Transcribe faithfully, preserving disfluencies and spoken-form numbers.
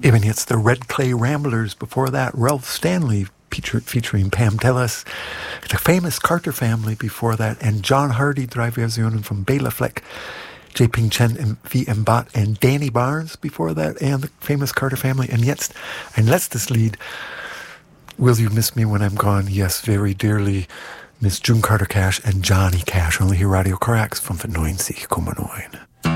Eben jetzt the Red Clay Ramblers. Before that, Ralph Stanley feature, featuring Pam Tillis. The famous Carter Family before that. And John Hardy, drei Versionen from Bela Fleck, J. Ping Chen and V M Bot and Danny Barnes before that. And the famous Carter Family. And jetzt ein letztes Lied. Will You Miss Me When I'm Gone? Yes, very dearly. Miss June Carter Cash and Johnny Cash. Only here Radio Corax fünfundneunzig Komma neun.